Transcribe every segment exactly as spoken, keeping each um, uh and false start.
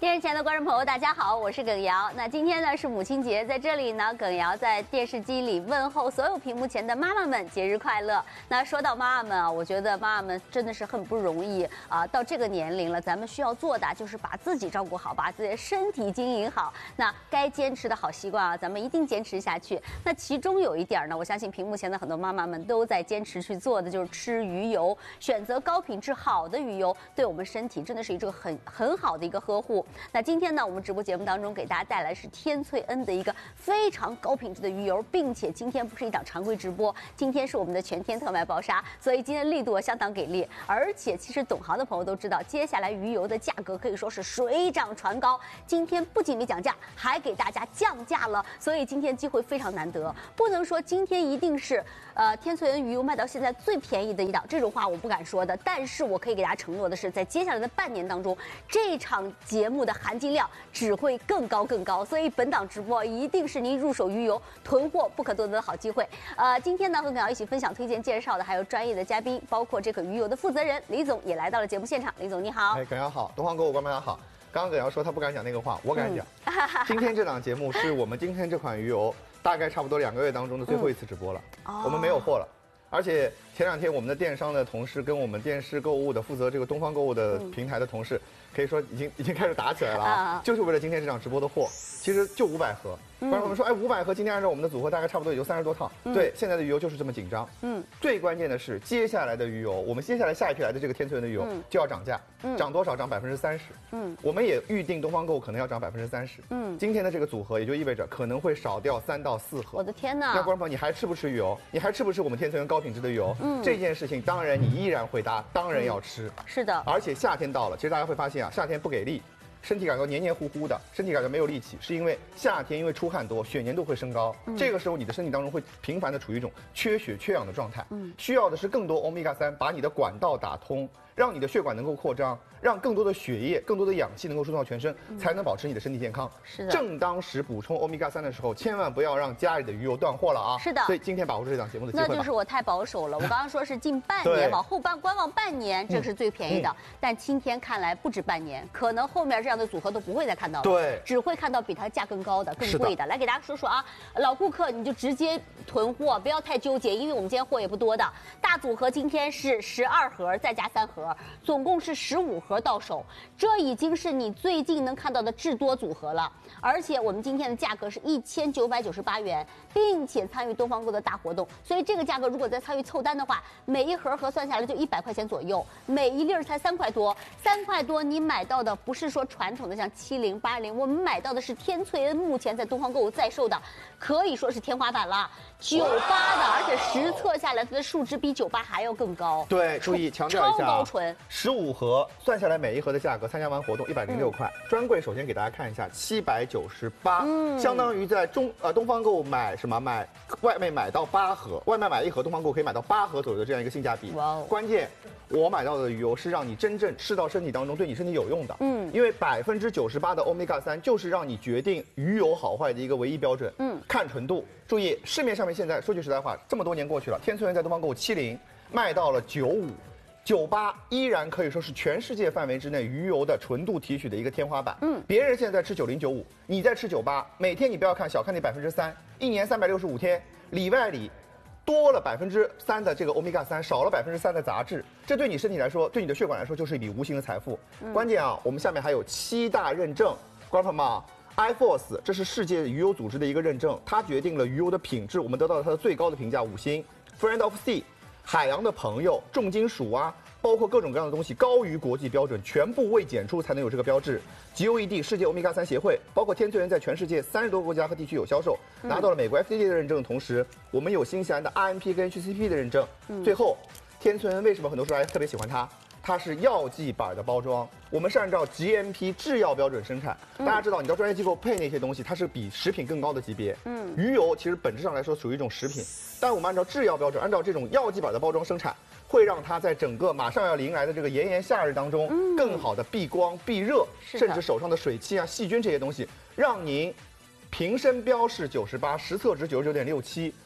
电视前的观众朋友，大家好，我是耿瑶。那今天呢是母亲节，在这里呢，耿瑶在电视机里问候所有屏幕前的妈妈们，节日快乐。那说到妈妈们啊，我觉得妈妈们真的是很不容易啊。到这个年龄了，咱们需要做的就是把自己照顾好，把自己的身体经营好。那该坚持的好习惯啊，咱们一定坚持下去。那其中有一点呢，我相信屏幕前的很多妈妈们都在坚持去做的，就是吃鱼油，选择高品质好的鱼油，对我们身体真的是一个很很好的一个呵护。那今天呢，我们直播节目当中给大家带来是天翠恩的一个非常高品质的鱼油，并且今天不是一档常规直播，今天是我们的全天特卖包杀，所以今天力度相当给力。而且其实懂行的朋友都知道，接下来鱼油的价格可以说是水涨船高，今天不仅没讲价，还给大家降价了，所以今天机会非常难得。不能说今天一定是呃天翠恩鱼油卖到现在最便宜的一档，这种话我不敢说的，但是我可以给大家承诺的是，在接下来的半年当中，这场节目的含金量只会更高更高，所以本档直播一定是您入手鱼油囤货不可多得的好机会。呃，今天呢和耿瑶一起分享推荐介绍的还有专业的嘉宾，包括这个鱼油的负责人李总也来到了节目现场。李总你好。 哎，耿瑶好，东方购物观众好。刚刚耿瑶说他不敢讲那个话，我敢讲。嗯、今天这档节目是我们今天这款鱼油大概差不多两个月当中的最后一次直播了，嗯、我们没有货了。而且前两天我们的电商的同事跟我们电视购物的负责这个东方购物的平台的同事，可以说已经已经开始打起来了啊，就是为了今天这场直播的货，其实就五百盒。观众朋友们说，哎，五百盒今天按照我们的组合大概差不多也就三十多套。嗯、对，现在的鱼油就是这么紧张。嗯，最关键的是接下来的鱼油，我们接下来下一批来的这个天翠恩的鱼油就要涨价，嗯、涨多少？涨百分之三十。嗯，我们也预定东方购物可能要涨百分之三十。嗯，今天的这个组合也就意味着可能会少掉三到四盒。 我的天哪！ 那观众朋友，你还吃不吃鱼油？你还吃不吃我们天翠恩高品质的鱼油？嗯。这件事情当然你依然回答，当然要吃。嗯、 是的， 而且夏天到了，其实大家会发现啊，夏天不给力，身体感觉黏黏糊糊的，身体感觉没有力气，是因为夏天因为出汗多，血粘度会升高。嗯、这个时候你的身体当中会频繁的处于一种缺血缺氧的状态。嗯，需要的是更多欧米伽三把你的管道打通，让你的血管能够扩张，让更多的血液、更多的氧气能够输送到全身，嗯、才能保持你的身体健康。 是的。 正当时补充欧米伽三的时候，千万不要让家里的鱼油断货了啊！ 是的。 所以今天把握住这档节目的机会吧。 那就是我太保守了，我刚刚说是近半年，往后半观望半年，这是最便宜的。嗯、但今天看来不止半年，可能后面这样的组合都不会再看到了。 对， 只会看到比它价更高的、更贵的。来给大家说说啊，老顾客你就直接囤货，不要太纠结，因为我们今天货也不多的。大组合今天是十二盒，再加三盒，总共是十五盒到手。这已经是你最近能看到的至多组合了，而且我们今天的价格是一千九百九十八元，并且参与东方购的大活动，所以这个价格如果再参与凑单的话，每一盒核算下来就一百块钱左右，每一粒才三块多，三块多你买到的不是说传统的像七零八零，我们买到的是天翠恩目前在东方购物在售的，可以说是天花板了，九八的，而且实测下来它的数值比九八还要更高。 对，注意强调一下， 超高纯， 十五盒算下来每一盒的价格，参加完活动一百零六块，嗯、专柜首先给大家看一下，七百九十八，相当于在中呃东方购买什么买外面买到八盒，外面买一盒，东方购可以买到八盒左右的这样一个性价比。哇哦！关键我买到的鱼油是让你真正吃到身体当中，对你身体有用的。嗯，因为百分之九十八的欧米伽三就是让你决定鱼油好坏的一个唯一标准。嗯，看纯度。注意，市面上面现在说句实在话，这么多年过去了，天翠恩在东方购物七零卖到了九五。九八依然可以说是全世界范围之内鱼油的纯度提取的一个天花板。嗯，别人现在在吃九零九五，你在吃九八，每天你不要看小看那百分之三，一年三百六十五天，里外里多了百分之三的这个欧米伽三，少了百分之三的杂质，这对你身体来说，对你的血管来说就是一笔无形的财富。嗯、关键啊，我们下面还有七大认证，观众朋友们 ，I F O S 这是世界鱼油组织的一个认证，它决定了鱼油的品质，我们得到了它的最高的评价五星 ，Friend of Sea。海洋的朋友、重金属啊，包括各种各样的东西，高于国际标准，全部未检出才能有这个标志。G O E D 世界欧米伽三协会，包括天翠恩在全世界三十多个国家和地区有销售，拿到了美国 F D A 的认证的同时，我们有新西兰的 I M P 跟 H C P 的认证。嗯、最后，天翠恩为什么很多时候还特别喜欢它？它是药剂板的包装，我们是按照 G M P 制药标准生产。大家知道，你到专业机构配那些东西，它是比食品更高的级别。嗯，鱼油其实本质上来说属于一种食品，但我们按照制药标准，按照这种药剂板的包装生产，会让它在整个马上要迎来的这个炎炎夏日当中，嗯、更好的避光、避热，甚至手上的水汽啊、细菌这些东西，让您瓶身标示九十八，实测值九十九点六七，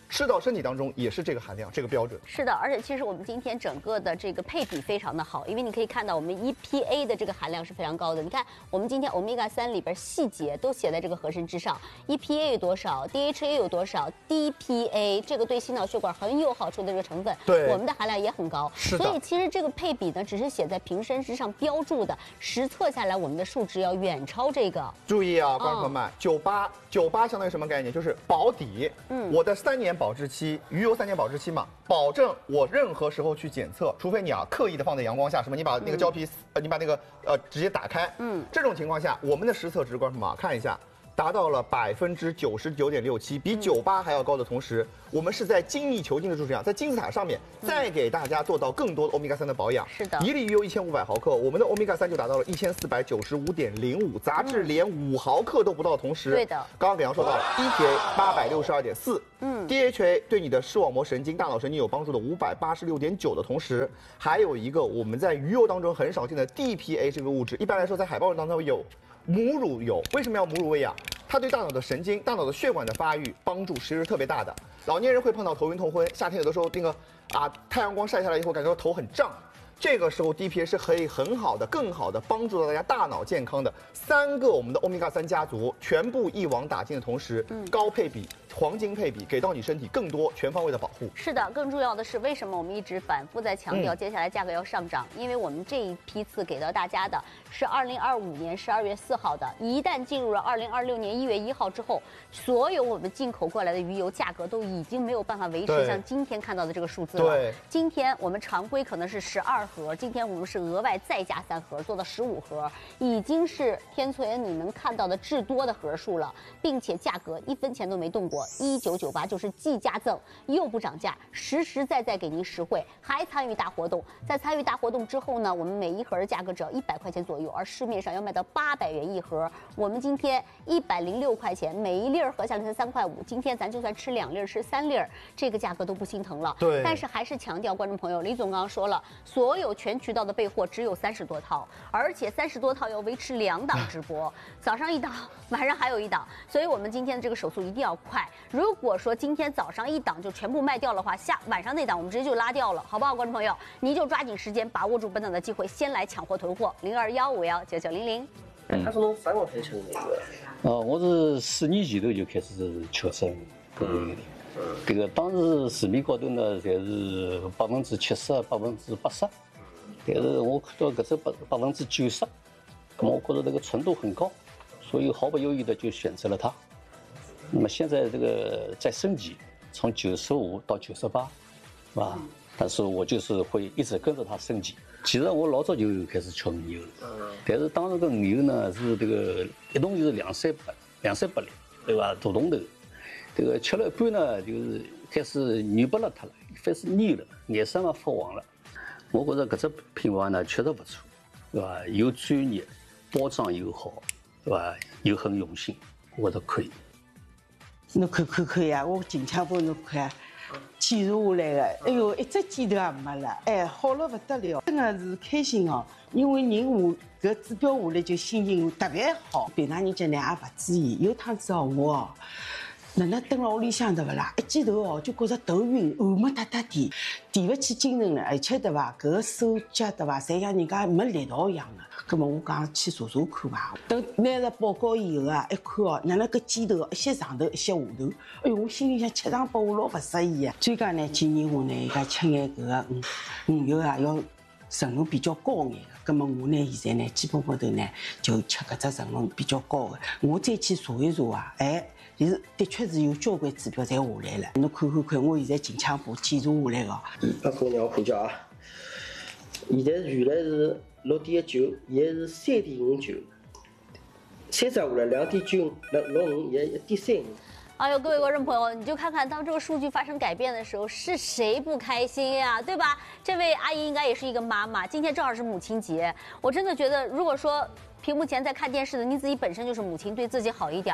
吃到身体当中也是这个含量，这个标准。 是的，而且其实我们今天整个的这个配比非常的好，因为你可以看到我们 E P A 的这个含量是非常高的。你看我们今天 欧米伽三里边细节都写在这个盒身之上 ，E P A 有多少 ，D H A 有多少 ，D P A 这个对心脑血管很有好处的这个成分， 对， 我们的含量也很高。 是的。 所以其实这个配比呢，只是写在瓶身之上标注的，实测下来我们的数值要远超这个。 注意啊，观众朋友们，九八九八相当于什么概念？就是保底。嗯，我的三年保质期，鱼油三年保质期嘛，保证我任何时候去检测，除非你啊刻意的放在阳光下，什么你把那个胶皮，呃，你把那个呃直接打开，嗯，这种情况下，我们的实测值，观众朋友们看一下。达到了百分之九十九点六七，比九八还要高的同时，我们是在精益求精的基础上，在金字塔上面再给大家做到更多的欧米伽三的保养。 是的， 一粒鱼油一千五百毫克，我们的欧米伽三就达到了一千四百九十五点零五，杂质连五毫克都不到的同时， 对的， 刚刚给杨说到了 E P A 八百六十二点四，嗯 ，D H A 对你的视网膜神经、大脑神经有帮助的五百八十六点九的同时，还有一个我们在鱼油当中很少见的 D P A 这个物质，一般来说在海豹当中有。母乳油为什么要母乳喂养？它对大脑的神经、大脑的血管的发育帮助其实是特别大的。老年人会碰到头晕头昏，夏天有的时候那个啊太阳光晒下来以后，感觉到头很胀，这个时候 D P A 是可以很好的、更好的帮助到大家大脑健康的。三个我们的欧米伽三家族全部一网打尽的同时，嗯、高配比。黄金配比给到你身体更多全方位的保护。 是的，更重要的是，为什么我们一直反复在强调，接下来价格要上涨？嗯、因为我们这一批次给到大家的是二零二五年十二月四号的，一旦进入了二零二六年一月一号之后，所有我们进口过来的鱼油价格都已经没有办法维持像今天看到的这个数字了。 对， 今天我们常规可能是十二盒，今天我们是额外再加三盒，做到十五盒，已经是天存你能看到的至多的盒数了，并且价格一分钱都没动过。一九九八就是既加赠又不涨价，实实在在给您实惠，还参与大活动。在参与大活动之后呢，我们每一盒的价格只要一百块钱左右，而市面上要卖到八百元一盒。我们今天一百零六块钱，每一粒合下来才三块五。今天咱就算吃两粒吃三粒，这个价格都不心疼了。 对。 但是还是强调，观众朋友，李总刚刚说了，所有全渠道的备货只有三十多套，而且三十多套要维持两档直播，早上一档，晚上还有一档，所以我们今天的这个手速一定要快。如果说今天早上一档就全部卖掉的话，下晚上那档我们直接就拉掉了，好不好，观众朋友？你就抓紧时间，把握住本档的机会，先来抢货囤货，零二幺五幺九九零零。 他是侬啥辰光开始吃那个？ 哦，我是四年前头就开始吃生搿个。这个当时市面高头呢，侪是百分之七十、百分之八十，但是我看到搿只百百分之九十，那么我觉得这个纯度很高，所以毫不犹豫的就选择了它。那么现在这个在升级，从九十五到九十八，是吧？但是我就是会一直跟着它升级。其实我老早就开始吃鱼油了，但是当时的鱼油呢是这个一桶就是两三百两三百粒，对吧？大桶头，这个吃了一半呢，就是开始软不邋遢了，开始腻了，颜色嘛发黄了。我觉得搿只品牌呢确实不错，对吧？又专业，包装又好，对吧？又很用心，我觉得可以。 侬看看看呀，我近腔帮侬看，检查下来的，哎呦，一只剪头也没了，哎，好了不得了，真的是开心哦。因为人下搿指标下来就心情特别好。平常人家呢也勿注意，有趟子哦我哦，哪能蹲辣屋里向对勿啦？一记头哦就觉着头晕，汗毛嗒嗒地，提勿起精神了，而且对伐？搿个手脚对伐，侪像人家没力道一样的。葛末我讲去查查看伐。等拿着报告以后啊，一看哦，哪能搿肩头一些上头，一些下头，哎哟，我心里想吃上拨我老勿适意啊。专家呢建议我呢，伊讲吃眼搿个鱼鱼油啊，要成分比较高眼的。葛末我呢现在呢基本高头呢就吃搿只成分比较高的。我再去查一查啊，哎。其实的确是有交关指标侪下来了，侬看看看，我现在近腔部检查下来个。 阿哥让我看叫啊，现在原来是六点九，现在是三点五九，三十下来两点九，六六五，现在一点三五。 哎呦，各位观众朋友，你就看看当这个数据发生改变的时候，是谁不开心呀？对吧？这位阿姨应该也是一个妈妈，今天正好是母亲节，我真的觉得，如果说屏幕前在看电视的，你自己本身就是母亲，对自己好一点，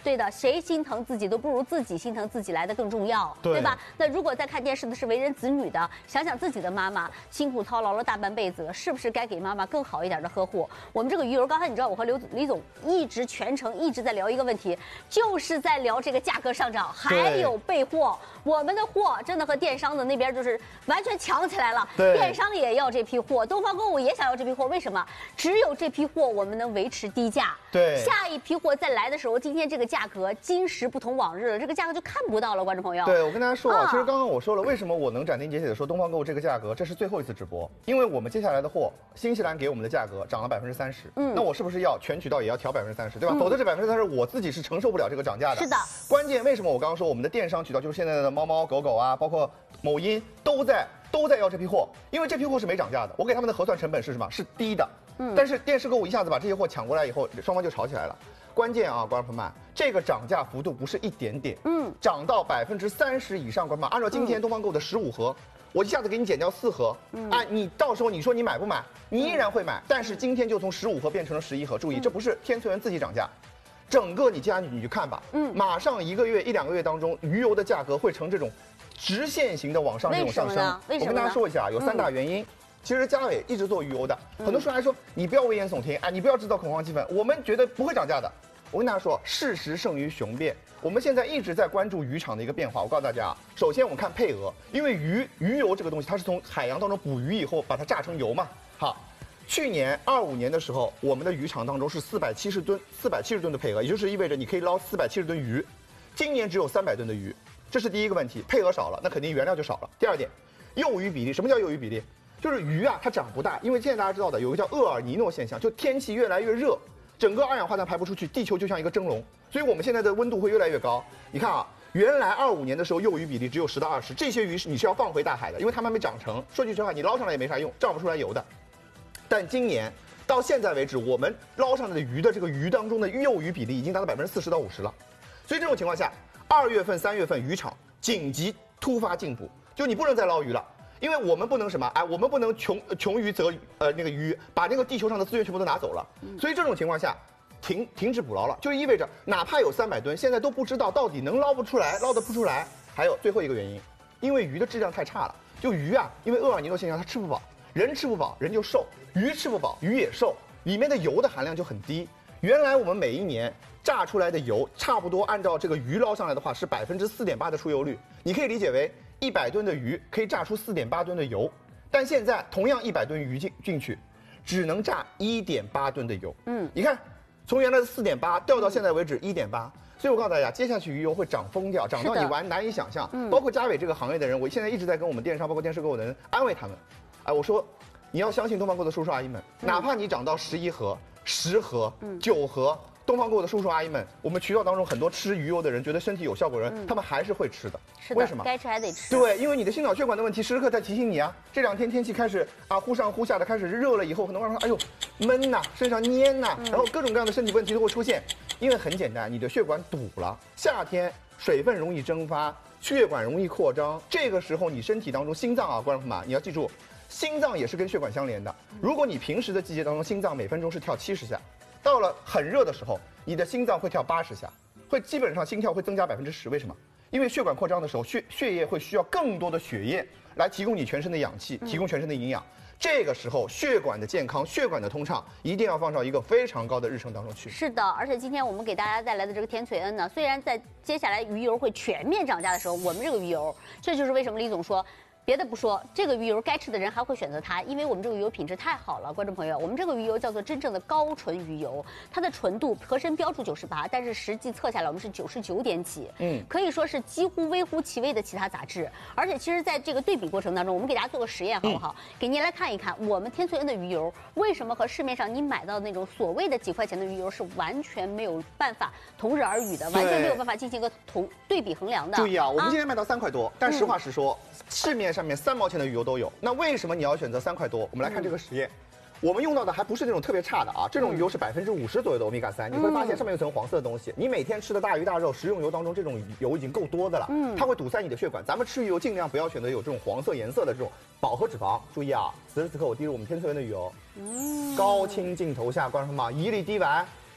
对的，谁心疼自己都不如自己心疼自己来的更重要， 对对吧？那如果在看电视的是为人子女的，想想自己的妈妈辛苦操劳了大半辈子了，是不是该给妈妈更好一点的呵护？我们这个鱼油，刚才你知道我和刘李总一直全程一直在聊一个问题，就是在聊这个价格上涨，还有备货。我们的货真的和电商的那边就是完全抢起来了， 对， 电商也要这批货，东方购物也想要这批货，为什么？只有这批货我们能维持低价， 对， 下一批货再来的时候，今天这个价格今时不同往日，这个价格就看不到了，观众朋友。 对，我跟大家说啊， 啊其实刚刚我说了，为什么我能斩钉截铁的说东方购物这个价格，这是最后一次直播，因为我们接下来的货，新西兰给我们的价格涨了百分之三十，嗯，那我是不是要全渠道也要调百分之三十，对吧？嗯、否则这百分之三十我自己是承受不了这个涨价的。 是的， 关键为什么我刚刚说我们的电商渠道就是现在的猫猫狗狗啊，包括某音都在都在要这批货，因为这批货是没涨价的，我给他们的核算成本是什么？是低的。嗯，但是电视购物一下子把这些货抢过来以后，双方就吵起来了。关键啊，观众朋友们，这个涨价幅度不是一点点，嗯，涨到百分之三十以上，观众们，按照今天东方购的十五盒，我一下子给你减掉四盒，嗯，啊，你到时候你说你买不买？你依然会买，但是今天就从十五盒变成了十一盒，注意，这不是天翠园自己涨价。整个你接下来你去看吧，嗯，马上一个月一两个月当中，鱼油的价格会呈这种直线型的往上这种上升。 为什么呢？ 我跟大家说一下，有三大原因。嗯、其实嘉伟一直做鱼油的，很多说来说你不要危言耸听，哎，你不要制造恐慌气氛，我们觉得不会涨价的。我跟大家说，事实胜于雄辩。我们现在一直在关注渔场的一个变化。我告诉大家啊，首先我们看配额，因为鱼鱼油这个东西，它是从海洋当中捕鱼以后把它榨成油嘛。好。去年二五年的时候，我们的渔场当中是四百七十吨，四百七十吨的配额，也就是意味着你可以捞四百七十吨鱼。今年只有三百吨的鱼，这是第一个问题，配额少了，那肯定原料就少了。第二点，幼鱼比例，什么叫幼鱼比例？就是鱼啊，它长不大，因为现在大家知道的有一个叫厄尔尼诺现象，就天气越来越热，整个二氧化碳排不出去，地球就像一个蒸笼，所以我们现在的温度会越来越高。你看啊，原来二五年的时候幼鱼比例只有十到二十，这些鱼是你是要放回大海的，因为它们还没长成。说句实话，你捞上来也没啥用，榨不出来油的。但今年到现在为止，我们捞上来的鱼的这个鱼当中的幼鱼比例已经达到百分之四十到五十了。所以这种情况下，二月份、三月份渔场紧急突发进补，就你不能再捞鱼了，因为我们不能什么，哎，我们不能穷穷鱼则呃那个鱼，把那个地球上的资源全部都拿走了。所以这种情况下，停停止捕捞了，就意味着哪怕有三百吨，现在都不知道到底能捞不出来，捞得不出来。还有最后一个原因，因为鱼的质量太差了，就鱼啊，因为厄尔尼诺现象它吃不饱。人吃不饱，人就瘦；鱼吃不饱，鱼也瘦。里面的油的含量就很低。原来我们每一年榨出来的油，差不多按照这个鱼捞上来的话，是百分之四点八的出油率。你可以理解为一百吨的鱼可以榨出四点八吨的油，但现在同样一百吨鱼进进去，只能榨一点八吨的油。嗯，你看，从原来的四点八掉到现在为止一点八。所以我告诉大家，接下去鱼油会涨疯掉，涨到你完难以想象。嗯，包括嘉伟这个行业的人，我现在一直在跟我们电商，包括电视购物的人安慰他们。哎，我说，你要相信东方购的叔叔阿姨们，嗯、哪怕你涨到十一盒、十盒、九盒，东方购的叔叔阿姨们，我们渠道当中很多吃鱼油的人，觉得身体有效果的人，嗯、他们还是会吃的。 是的， 为什么？ 该吃还得吃。 对，因为你的心脑血管的问题时时刻在提醒你啊。这两天天气开始啊忽上忽下的，开始热了以后，很多人说，哎呦，闷呐，身上黏呐，嗯、然后各种各样的身体问题都会出现。因为很简单，你的血管堵了，夏天水分容易蒸发，血管容易扩张，这个时候你身体当中心脏啊，观众朋友们，你要记住，心脏也是跟血管相连的。如果你平时的季节当中心脏每分钟是跳七十下，到了很热的时候，你的心脏会跳八十下，会基本上心跳会增加百分之十。为什么？因为血管扩张的时候，血血液会需要更多的血液来提供你全身的氧气，提供全身的营养。这个时候，血管的健康、血管的通畅，一定要放到一个非常高的日程当中去。 是的，而且今天我们给大家带来的这个天翠恩呢，虽然在接下来鱼油会全面涨价的时候，我们这个鱼油，这就是为什么李总说。别的不说，这个鱼油该吃的人还会选择它，因为我们这个鱼油品质太好了。观众朋友，我们这个鱼油叫做真正的高纯鱼油，它的纯度合身标注九十八，但是实际测下来我们是九十九点几，嗯，可以说是几乎微乎其微的其他杂质。而且其实在这个对比过程当中，我们给大家做个实验好不好？嗯、给您来看一看，我们天翠恩的鱼油为什么和市面上你买到的那种所谓的几块钱的鱼油是完全没有办法同日而语的，完全没有办法进行一个同对比衡量的。 注意啊，我们今天卖到三块多，但实话实说，嗯、市面上面三毛钱的鱼油都有，那为什么你要选择三块多？我们来看这个实验，嗯、我们用到的还不是那种特别差的啊，这种鱼油是百分之五十左右的欧米伽三，你会发现上面有层黄色的东西。你每天吃的大鱼大肉、食用油当中，这种油已经够多的了，嗯，它会堵塞你的血管。咱们吃鱼油尽量不要选择有这种黄色颜色的这种饱和脂肪。注意啊，此时此刻我滴入我们天翠恩的鱼油，嗯，高清镜头下，观众朋友们，一粒滴完。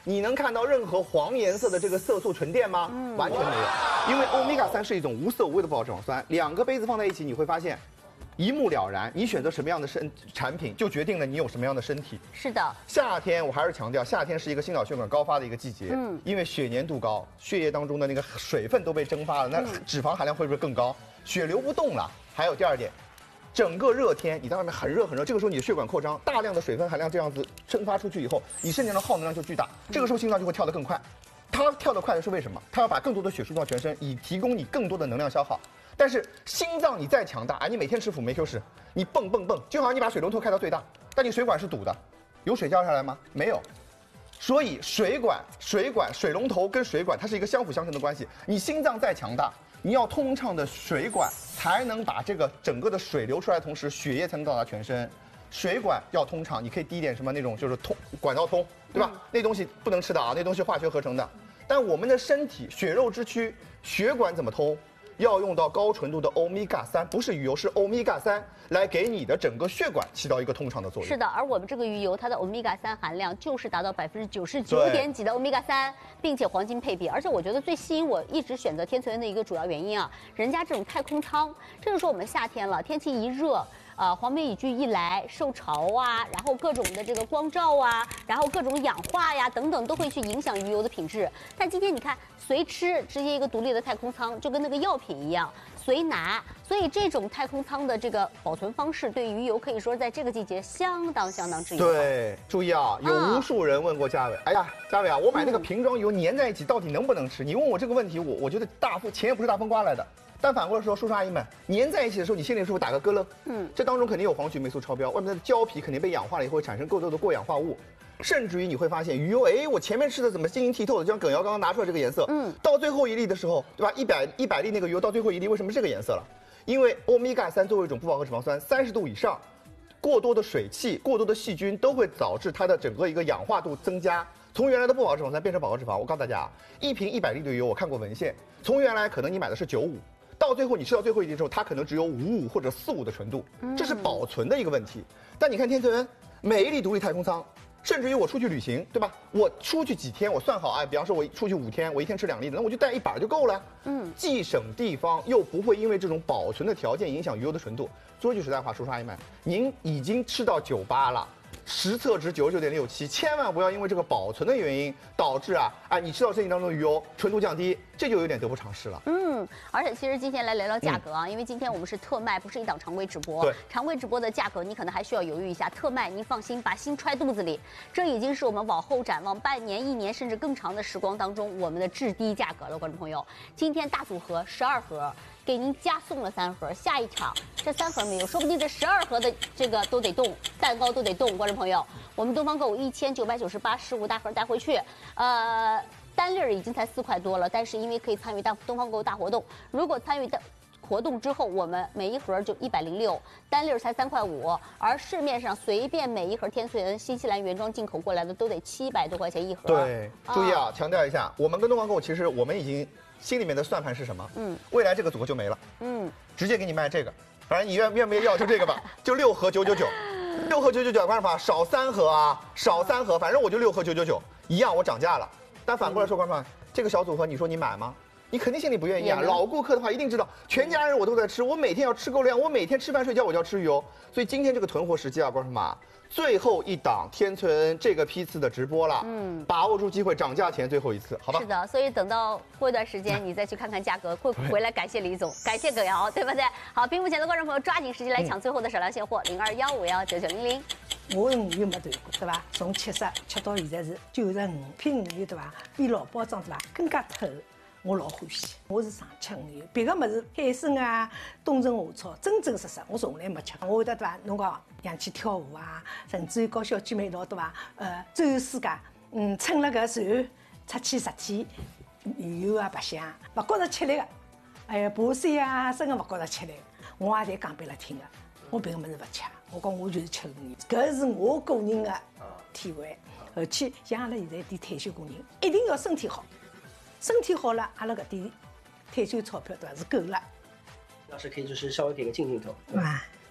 你能看到任何黄颜色的这个色素沉淀吗？嗯，完全没有，因为欧米伽三是一种无色无味的不饱脂肪酸，两个杯子放在一起，你会发现。一目了然，你选择什么样的身产品，就决定了你有什么样的身体。 是的， 夏天我还是强调，夏天是一个心脑血管高发的一个季节。嗯，因为血粘度高，血液当中的那个水分都被蒸发了，那脂肪含量会不会更高？血流不动了。还有第二点，整个热天你在外面很热很热，这个时候你的血管扩张，大量的水分含量这样子蒸发出去以后，你身体的耗能量就巨大，这个时候心脏就会跳得更快。它跳得快的是为什么？它要把更多的血输到全身，以提供你更多的能量消耗。但是心脏你再强大啊，你每天吃辅酶 Q 十，你蹦蹦蹦，就好像你把水龙头开到最大，但你水管是堵的，有水浇下来吗？没有。所以水管、水管、水龙头跟水管它是一个相辅相成的关系。你心脏再强大，你要通畅的水管才能把这个整个的水流出来，同时血液才能到达全身。水管要通畅，你可以滴一点什么那种就是通管道通，对吧？嗯、那东西不能吃的啊，那东西化学合成的。但我们的身体血肉之躯，血管怎么通？要用到高纯度的欧米伽三，不是鱼油，是欧米伽三来给你的整个血管起到一个通畅的作用。 是的，而我们这个鱼油，它的欧米伽三含量就是达到百分之九十九点几的欧米伽三，并且黄金配比。而且我觉得最吸引我一直选择天萃恩的一个主要原因啊，人家这种太空舱，这就说我们夏天了，天气一热。呃，黄镁乙烯一来，受潮啊，然后各种的这个光照啊，然后各种氧化呀等等，都会去影响鱼油的品质。但今天你看，随吃直接一个独立的太空舱，就跟那个药品一样，随拿。所以这种太空舱的这个保存方式，对鱼油可以说在这个季节相当相当之友好。 对，注意啊，有无数人问过嘉伟，哎呀，嘉伟啊，我买那个瓶装油粘在一起，到底能不能吃？你问我这个问题，我我觉得大风钱也不是大风刮来的。但反过来说，叔叔阿姨们粘在一起的时候，你心里是不是打个咯楞？嗯，这当中肯定有黄曲霉素超标，外面的胶皮肯定被氧化了以后会产生更多的过氧化物，甚至于你会发现鱼油，哎，我前面吃的怎么晶莹剔透的，就像耿瑶刚刚拿出来这个颜色，嗯，到最后一粒的时候，对吧？一百一百粒那个鱼油到最后一粒为什么这个颜色了？因为欧米伽三作为一种不饱和脂肪酸，三十度以上，过多的水汽、过多的细菌都会导致它的整个一个氧化度增加。从原来的不饱和脂肪酸变成饱和脂肪，我告诉大家啊，一瓶一百粒的油，我看过文献，从原来可能你买的是九五。到最后你吃到最后一滴之后，它可能只有五五或者四五的纯度，这是保存的一个问题。但你看天萃恩，每一粒独立太空舱，甚至于我出去旅行，对吧？我出去几天，我算好，哎，比方说我出去五天，我一天吃两粒的，那我就带一板就够了。嗯，既省地方，又不会因为这种保存的条件影响鱼油的纯度。说句实在话，叔叔阿姨们，您已经吃到九八了。实测值九十九点六七，千万不要因为这个保存的原因导致啊，哎，你吃到身体当中的鱼油纯度降低，这就有点得不偿失了。 嗯，而且其实今天来聊聊价格啊，嗯、因为今天我们是特卖，不是一档常规直播。 对， 常规直播的价格你可能还需要犹豫一下，特卖您放心，把心揣肚子里，这已经是我们往后展望半年、一年甚至更长的时光当中我们的至低价格了，观众朋友。今天大组合十二盒。给您加送了三盒，下一场这三盒没有，说不定这十二盒的这个都得动，蛋糕都得动。观众朋友，我们东方购物一千九百九十八十五大盒带回去，呃，单粒儿已经才四块多了，但是因为可以参与大东方购物大活动，如果参与的活动之后，我们每一盒就一百零六，单粒儿才三块五，而市面上随便每一盒天萃恩新西兰原装进口过来的都得七百多块钱一盒。 对，注意啊，强调一下，我们跟东方购物其实我们已经。心里面的算盘是什么？嗯，未来这个组合就没了。嗯，直接给你卖这个，反正你愿愿不愿意要就这个吧，就六盒九九九，六盒九九九，观众朋友少三盒啊，少三盒，反正我就六盒九九九，一样我涨价了。但反过来说，观众朋友，这个小组合你说你买吗？你肯定心里不愿意啊。老顾客的话一定知道，全家人我都在吃，我每天要吃够量，我每天吃饭睡觉我就要吃鱼油，所以今天这个囤货时机啊，观众朋友。最后一档天萃恩这个批次的直播了，嗯，把握住机会，涨价前最后一次，好吧？ 是的，所以等到过一段时间，你再去看看价格，会回来感谢李总，感谢耿瑶，对不对？好，屏幕前的观众朋友抓紧时间来抢最后的少量现货，零二幺五幺九九零零。 我的鱼油没断过，对吧？从七十吃到现在是九十五，品鱼油对吧？比老包装对吧更加透。我老欢喜，我是常吃鱼油，别个么子海参啊、冬虫夏草，真真实实我从来没吃。我会得对吧？侬讲洋去跳舞啊，甚至于跟小姐妹一道对吧？呃，周游世界，嗯，乘了个船出去十天，鱼油啊白相，不觉着吃力个。哎呀，爬山啊，真个不觉着吃力。我也侪讲拨伊拉听个，我别个么子不吃，我讲我就是吃鱼油，搿是我个人的体会。而且像阿拉现在点退休工人，一定要身体好。身体好了，阿拉搿点退休钞票对吧是够了。 老师可以就是稍微给个镜镜头。 啊，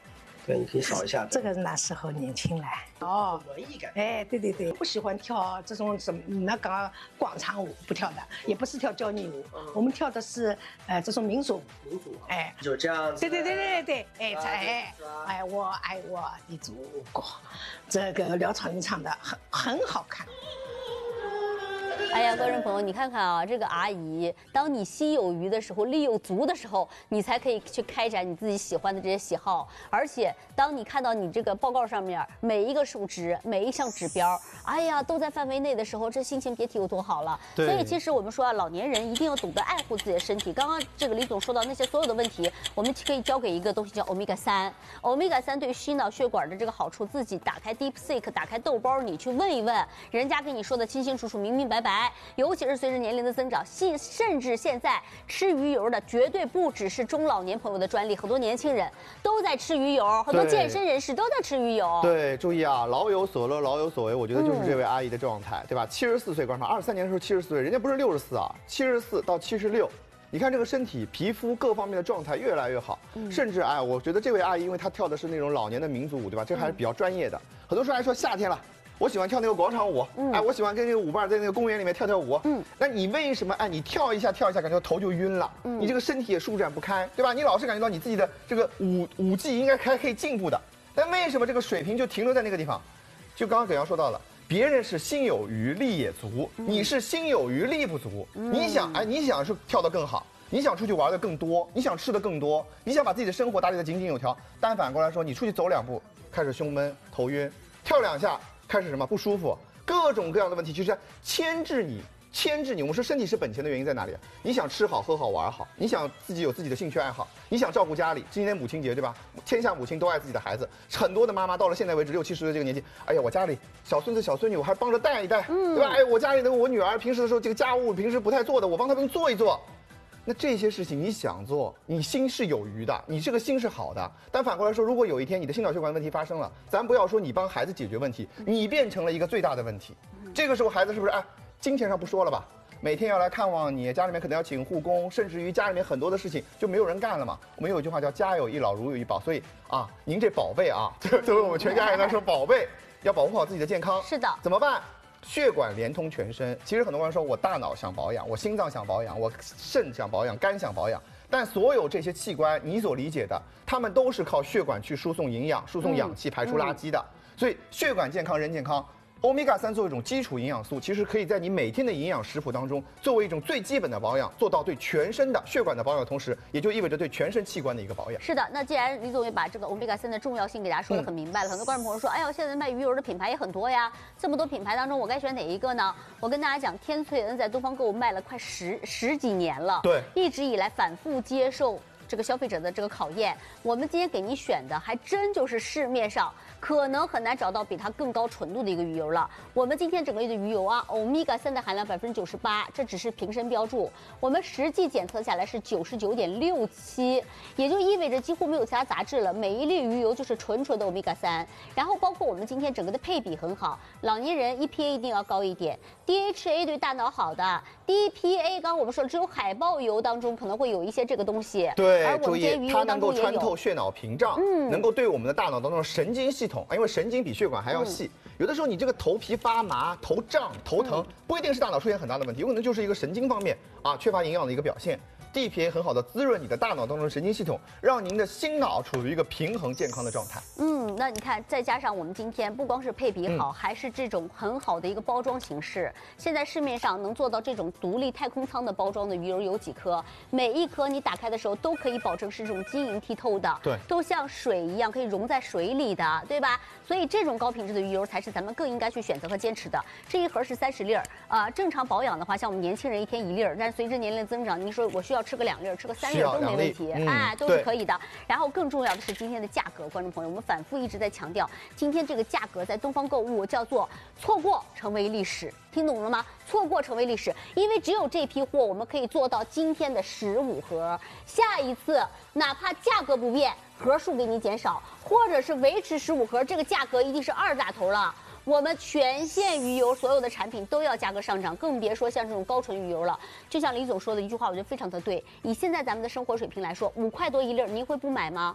对，你可以扫一下。 这个是那时候年轻了。哦， 文艺感。 哎，对对对，不喜欢跳这种什么那个广场舞，不跳的，也不是跳交谊舞，我们跳的是呃这种民族舞。 民族。 哎， 就这样子。 对对对对对对，哎哎哎，我爱我的祖国，这个廖超英唱的很很好看。 哎呀，观众朋友，你看看啊，这个阿姨，当你心有余的时候，力有足的时候，你才可以去开展你自己喜欢的这些喜好。而且，当你看到你这个报告上面每一个数值、每一项指标，哎呀，都在范围内的时候，这心情别提有多好了。所以，其实我们说啊，老年人一定要懂得爱护自己的身体。刚刚这个李总说到那些所有的问题，我们可以交给一个东西叫欧米伽三。欧米伽三对心脑血管的这个好处，自己打开 DeepSeek， 打开豆包，你去问一问，人家给你说的清清楚楚、明明白白。尤其是随着年龄的增长，甚甚至现在吃鱼油的绝对不只是中老年朋友的专利，很多年轻人都在吃鱼油，很多健身人士都在吃鱼油。 对，注意啊，老有所乐，老有所为，我觉得就是这位阿姨的状态，嗯、对吧？七十四岁，观众，二三年的时候七十四岁，人家不是六十四啊，七十四到七十六。你看这个身体、皮肤各方面的状态越来越好，嗯、甚至哎，我觉得这位阿姨，因为她跳的是那种老年的民族舞，对吧？这还是比较专业的。嗯、很多时候还说夏天了。我喜欢跳那个广场舞，嗯、哎，我喜欢跟那个舞伴在那个公园里面跳跳舞。嗯，那你为什么哎，你跳一下跳一下，感觉头就晕了？嗯，你这个身体也舒展不开，对吧？你老是感觉到你自己的这个舞舞技应该还可以进步的，但为什么这个水平就停留在那个地方？就刚刚耿阳说到了，别人是心有余力也足，嗯、你是心有余力不足。嗯、你想哎，你想是跳得更好，你想出去玩的更多，你想吃的更多，你想把自己的生活打理得井井有条，但反过来说，你出去走两步，开始胸闷头晕，跳两下。开始什么不舒服，各种各样的问题，就是牵制你，牵制你。我们说身体是本钱的原因在哪里？你想吃好、喝好、玩好，你想自己有自己的兴趣爱好，你想照顾家里。今天母亲节对吧？天下母亲都爱自己的孩子，很多的妈妈到了现在为止六七十岁这个年纪，哎呀，我家里小孙子、小孙女我还帮着带一带，嗯、对吧？哎，我家里的我女儿平时的时候这个家务平时不太做的，我帮他们做一做。那这些事情你想做，你心是有余的，你这个心是好的。但反过来说，如果有一天你的心脑血管问题发生了，咱不要说你帮孩子解决问题，你变成了一个最大的问题。这个时候孩子是不是哎，金钱上不说了吧，每天要来看望你，家里面可能要请护工，甚至于家里面很多的事情就没有人干了嘛。我们有一句话叫家有一老如有一宝，所以啊，您这宝贝啊，作为我们全家人来说，宝贝要保护好自己的健康。 是的， 怎么办？血管连通全身，其实很多人说我大脑想保养，我心脏想保养，我肾想保养，肝想保养，但所有这些器官，你所理解的，他们都是靠血管去输送营养、输送氧气、排出垃圾的。嗯嗯、所以血管健康，人健康。欧米伽三作为一种基础营养素，其实可以在你每天的营养食谱当中，作为一种最基本的保养，做到对全身的血管的保养的同时，也就意味着对全身器官的一个保养。 是的，那既然李总也把这个欧米伽三的重要性给大家说得很明白了，嗯、很多观众朋友说，哎呦，现在卖鱼油的品牌也很多呀，这么多品牌当中，我该选哪一个呢？我跟大家讲，天萃恩在东方购物卖了快十十几年了， 对， 一直以来反复接受这个消费者的这个考验，我们今天给您选的还真就是市面上可能很难找到比它更高纯度的一个鱼油了。我们今天整个的鱼油啊，欧米伽三的含量百分之九十八，这只是瓶身标注，我们实际检测下来是九十九点六七，也就意味着几乎没有其他杂质了。每一粒鱼油就是纯纯的欧米伽三，然后包括我们今天整个的配比很好，老年人 E P A 一定要高一点 ，D H A 对大脑好的 ，D P A 刚刚我们说了，只有海豹油当中可能会有一些这个东西。 对，注意，它能够穿透血脑屏障，嗯，能够对我们的大脑当中的神经系统，因为神经比血管还要细，嗯、有的时候你这个头皮发麻、头胀、头疼，嗯、不一定是大脑出现很大的问题，有可能就是一个神经方面啊缺乏营养的一个表现。D P A 很好的滋润你的大脑当中的神经系统，让您的心脑处于一个平衡健康的状态。 嗯，那你看，再加上我们今天不光是配比好，嗯、还是这种很好的一个包装形式。现在市面上能做到这种独立太空舱的包装的鱼油有几颗？每一颗你打开的时候都可以保证是这种晶莹剔透的， 对， 都像水一样可以溶在水里的，对吧？所以这种高品质的鱼油才是咱们更应该去选择和坚持的。这一盒是三十粒儿，啊，正常保养的话，像我们年轻人一天一粒儿，但是随着年龄增长，您说我需要吃个两粒儿，吃个三粒儿都没问题，嗯、哎，都是可以的。然后更重要的是今天的价格，观众朋友，我们反复一直在强调，今天这个价格在东方购物叫做错过成为历史，听懂了吗？错过成为历史，因为只有这批货我们可以做到今天的十五盒，下一次哪怕价格不变，盒数给你减少，或者是维持十五盒，这个价格一定是二打头了。我们全线鱼油所有的产品都要价格上涨，更别说像这种高纯鱼油了。就像李总说的一句话，我觉得非常的对。以现在咱们的生活水平来说，五块多一粒，您会不买吗？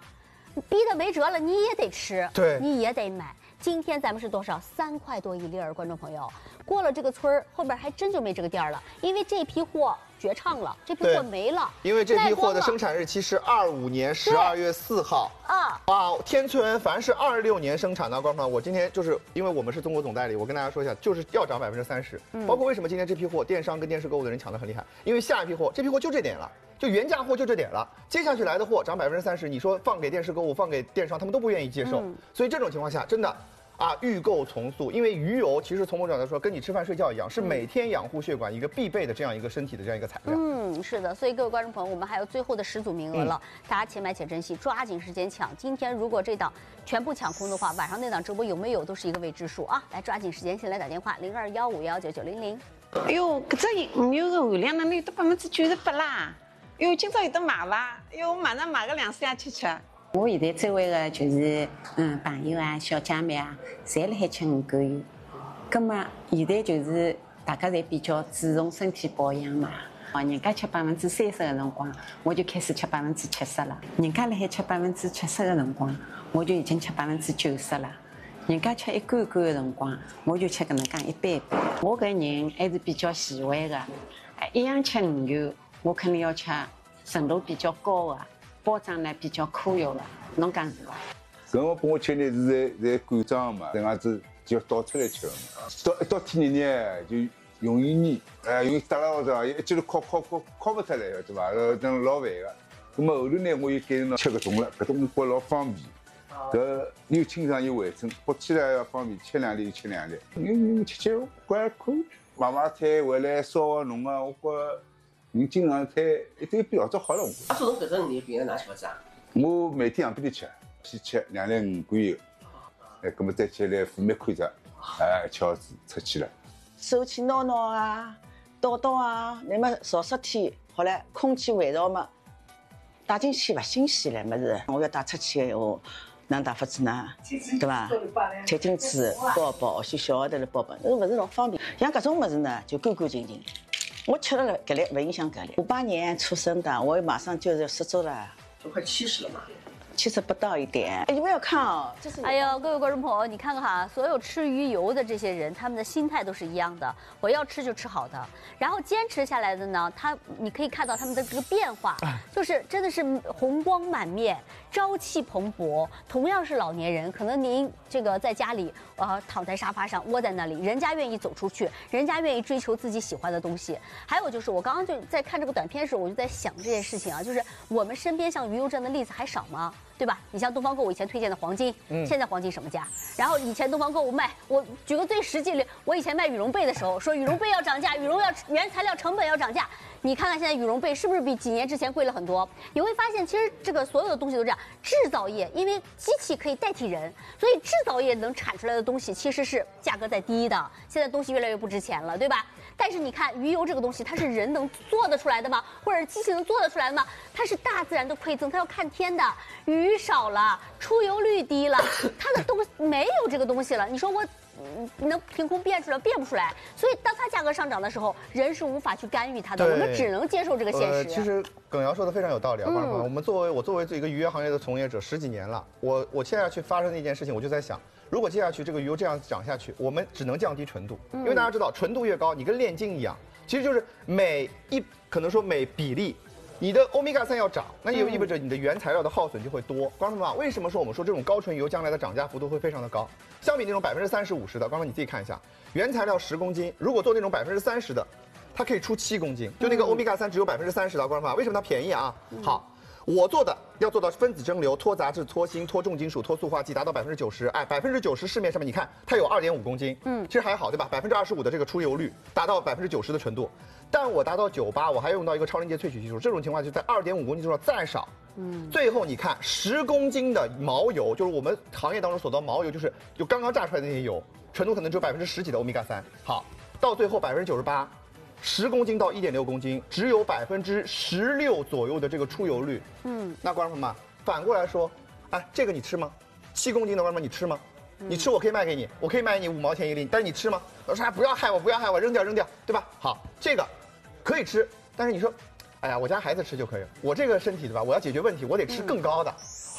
逼得没辙了，你也得吃， 对， 你也得买。今天咱们是多少？三块多一粒儿，观众朋友。过了这个村儿，后边还真就没这个店儿了，因为这批货绝唱了，这批货没了。 因为这批货的生产日期是二五年十二月四号。 啊， 哇，天村凡是二六年生产的，观众朋友，我今天就是因为我们是中国总代理，我跟大家说一下，就是要涨百分之三十。包括为什么今天这批货电商跟电视购物的人抢得很厉害，因为下一批货，这批货就这点了。就原价货就这点了，接下去来的货涨百分之三十，你说放给电视购物、放给电商，他们都不愿意接受。嗯、所以这种情况下，真的啊，预购从速，因为鱼油其实从某种角度来说，跟你吃饭睡觉一样，是每天养护血管一个必备的这样一个身体的这样一个材料。 嗯，是的，所以各位观众朋友，我们还有最后的十组名额了，嗯、大家且买且珍惜，抓紧时间抢。今天如果这档全部抢空的话，晚上那档直播有没有都是一个未知数啊！来抓紧时间，先来打电话零二幺五幺九九零零。 哎呦，搿只鱼油的含量哪能有得百分之九十八啦？哟，今朝有得买伐？哟，我马上买个两三吃吃。 我现在周围的就是嗯朋友啊、小姐妹啊，侪辣海吃鱼肝油。葛么现在就是大家侪比较注重身体保养嘛。哦，人家吃百分之三十的辰光，我就开始吃百分之七十了。人家辣海吃百分之七十的辰光，我就已经吃百分之九十了。人家吃一罐罐的辰光，我就吃搿能介一般一般。我搿人还是比较贤惠的，一样吃鱼油。我肯定要吃纯度比较高的，包装呢比较科学的，侬讲是伐？ 搿我帮我吃呢是在在罐装嘛，这样子就要倒出来吃嘛。到一到天热呢就容易黏，哎，容易耷拉是伐？一记头烤烤烤烤不出来个，对伐？呃，这样老烦个。那么后头呢，我又改成吃搿种了，搿种我觉老方便。搿又清爽又卫生，剥起来也方便，吃两粒就吃两粒。你你吃吃，我觉还可以。买买菜回来烧个弄个，我觉。你经常菜一对比老早好了，我。 阿叔，侬搿阵你平常哪吃法子啊？ 我每天夜边头吃，先吃两粒鱼肝油，哎，葛么再吃来副面看着，哎，吃好子出去了。 手去挠挠啊，倒倒啊，那么少十天，好了，空气味道嘛，带进去勿新鲜了，么是？我要带出去的话，哪打法子呢？对伐？切进去包包，些小的了包包，那勿是老方便。像搿种物事呢，就干干净净。我吃了搿粒，勿影响搿粒。五八年出生的，我马上就是十周了， 都快七十了嘛。 七十不到一点。哎，你不要看哦，这是。 哎呦，各位观众朋友，你看看哈，所有吃鱼油的这些人，他们的心态都是一样的。我要吃就吃好的，然后坚持下来的呢，他你可以看到他们的这个变化，就是真的是红光满面，朝气蓬勃。同样是老年人，可能您这个在家里呃躺在沙发上窝在那里，人家愿意走出去，人家愿意追求自己喜欢的东西。还有就是我刚刚就在看这个短片的时候，我就在想这件事情啊，就是我们身边像鱼油这样的例子还少吗？对吧？你像东方购物以前推荐的黄金，嗯、现在黄金什么价？然后以前东方购物卖，我举个最实际的，我以前卖羽绒被的时候，说羽绒被要涨价，羽绒要原材料成本要涨价。你看看现在羽绒被是不是比几年之前贵了很多？你会发现，其实这个所有的东西都这样。制造业因为机器可以代替人，所以制造业能产出来的东西其实是价格在低的。现在东西越来越不值钱了，对吧？但是你看鱼油这个东西，它是人能做得出来的吗？或者机器能做得出来的吗？它是大自然的馈赠，它要看天的。鱼少了，出油率低了，它的东西没有这个东西了。你说我。你能凭空变出来，变不出来。所以当它价格上涨的时候，人是无法去干预它的，我们只能接受这个现实。 呃、其实耿瑶说的非常有道理啊，观众朋友，我们作为我作为这个渔业行业的从业者十几年了，我我接下去发生的一件事情，我就在想，如果接下去这个鱼油这样涨下去，我们只能降低纯度，因为大家知道纯度越高，你跟炼金一样，其实就是每一可能说每比例。你的欧米伽三要涨，那也就意味着你的原材料的耗损就会多。观众们啊，为什么说我们说这种高纯油将来的涨价幅度会非常的高？相比那种百分之三十五十的，观众你自己看一下，原材料十公斤，如果做那种百分之三十的，它可以出七公斤。就那个欧米伽三只有百分之三十的，观众们啊，为什么它便宜啊？好，我做的要做到分子蒸馏、脱杂质、脱锌、脱重金属、脱塑化剂，达到百分之九十。哎，百分之九十市面上面你看它有二点五公斤，嗯，其实还好对吧？百分之二十五的这个出油率，达到百分之九十的纯度。但我达到九八，我还用到一个超临界萃取技术，这种情况就在二点五公斤之上再少。嗯，最后你看十公斤的毛油，就是我们行业当中所到毛油，就是就刚刚榨出来的那些油，纯度可能只有百分之十几的欧米伽三。好，到最后百分之九十八，十公斤到一点六公斤，只有百分之十六左右的这个出油率。嗯，那观众朋友们，反过来说，哎，这个你吃吗？七公斤的观众们你吃吗？你吃我可以卖给你，我可以卖给你五毛钱一粒，但是你吃吗？我说哎，不要害我，不要害我，扔掉扔掉，对吧？好，这个可以吃，但是你说，哎呀，我家孩子吃就可以了。我这个身体对吧？我要解决问题，我得吃更高的。好，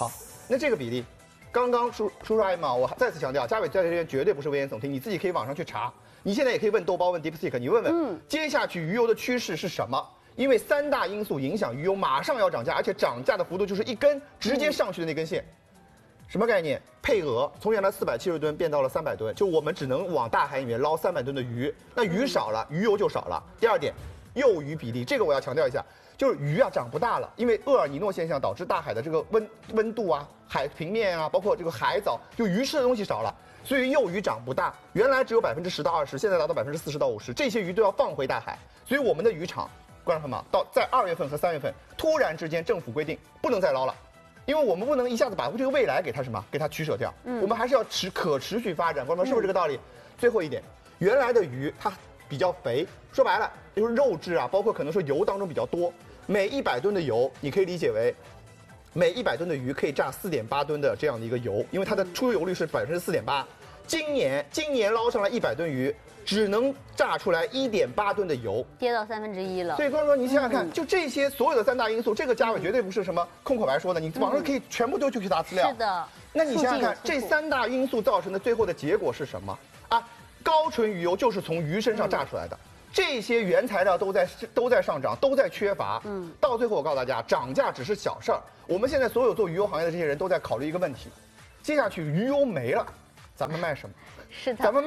那这个比例，刚刚叔叔叔阿姨们，我再次强调，嘉伟在这边绝对不是危言耸听，你自己可以网上去查。你现在也可以问豆包，问 DeepSeek， 你问问，嗯，接下去鱼油的趋势是什么？因为三大因素影响鱼油马上要涨价，而且涨价的幅度就是一根直接上去的那根线。什么概念？配额从原来四百七十吨变到了三百吨，就我们只能往大海里面捞三百吨的鱼，那鱼少了，鱼油就少了。第二点，幼鱼比例，这个我要强调一下，就是鱼啊长不大了，因为厄尔尼诺现象导致大海的这个温温度啊、海平面啊，包括这个海藻，就鱼吃的东西少了，所以幼鱼长不大。原来只有百分之十到二十，现在达到百分之四十到五十，这些鱼都要放回大海。所以我们的渔场，观众朋友们，到在二月份和三月份，突然之间政府规定不能再捞了。因为我们不能一下子把这个未来给它什么，给它取舍掉，嗯，我们还是要持可持续发展，观众们是不是这个道理？嗯、最后一点，原来的鱼它比较肥，说白了就是肉质啊，包括可能说油当中比较多。每一百吨的油，你可以理解为每一百吨的鱼可以榨四点八吨的这样的一个油，因为它的出油率是百分之四点八。今年今年捞上来一百吨鱼，只能榨出来一点八吨的油， 跌到三分之一了。 所以观众说，你想想看，嗯、就这些所有的三大因素，这个嘉伟绝对不是什么空口白说的，你网上可以全部都去查资料。 是的。 那你想想看，这三大因素造成的最后的结果是什么？啊，高纯鱼油就是从鱼身上榨出来的，嗯、这些原材料都在都在上涨，都在缺乏。嗯。到最后，我告诉大家，涨价只是小事儿。我们现在所有做鱼油行业的这些人都在考虑一个问题：接下去鱼油没了，咱们卖什么？ 是的。 咱们卖